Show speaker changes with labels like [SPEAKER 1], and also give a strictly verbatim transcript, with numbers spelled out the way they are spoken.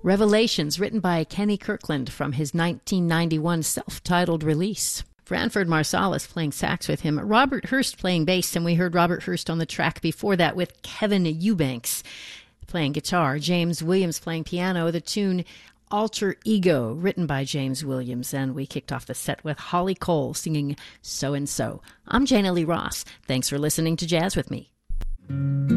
[SPEAKER 1] Revelations, written by Kenny Kirkland from his nineteen ninety-one self-titled release. Branford Marsalis playing sax with him, Robert Hurst playing bass, and we heard Robert Hurst on the track before that with Kevin Eubanks playing guitar, James Williams playing piano, the tune Alter Ego, written by James Williams, and we kicked off the set with Holly Cole singing So and So. I'm Jana Lee Ross. Thanks for listening to Jazz with Me.